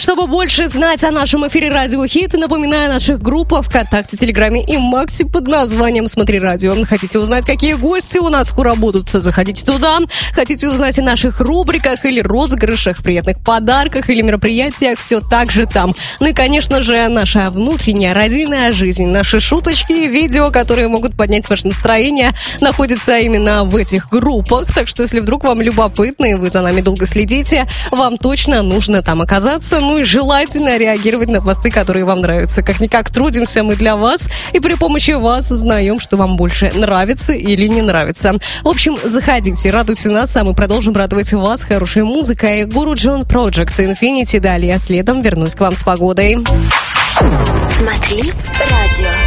чтобы больше знать о нашем эфире Радио Хит, напоминаю о наших группах ВКонтакте, Телеграме и Максе под названием «Смотри радио». Хотите узнать, какие гости у нас скоро будут? Заходите туда. Хотите узнать о наших рубриках или розыгрышах, приятных подарках или мероприятиях? Все так же там. Ну и, конечно же, наша внутренняя родийная жизнь, наши шуточки, видео, которые могут поднять ваше настроение, находятся именно в этих группах. Так что, если вдруг вам любопытно и вы за нами долго следите, вам точно нужно там оказаться. Ну и желательно реагировать на посты, которые вам нравятся. Как-никак трудимся мы для вас, и при помощи вас узнаем, что вам больше нравится или не нравится. В общем, заходите, радуйте нас, а мы продолжим радовать вас хорошей музыкой. Guru John Project, Infinity далее. Следом вернусь к вам с погодой. Смотри радио.